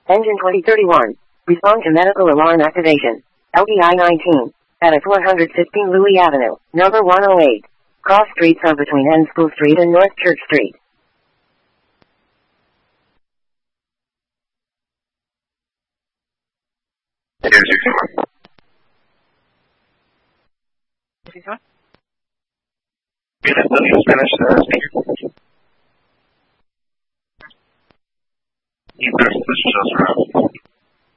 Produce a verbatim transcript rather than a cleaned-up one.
Engine twenty thirty-one. Respond to medical alarm activation. L B I nineteen. At four fifteen Louis Avenue, number one oh eight. Cross streets are between N School Street and North Church Street. Here's your camera. Okay, that's done. Just finish the speaker. You better switch those around.